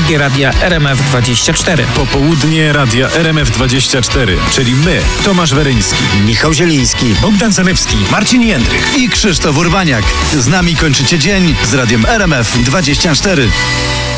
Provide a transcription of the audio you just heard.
popołudnie radia RMF24. Popołudnie radia RMF24, czyli my, Tomasz Weryński, Michał Zieliński, Bogdan Zalewski, Marcin Jędrych i Krzysztof Urbaniak. Z nami kończycie dzień z radiem RMF24.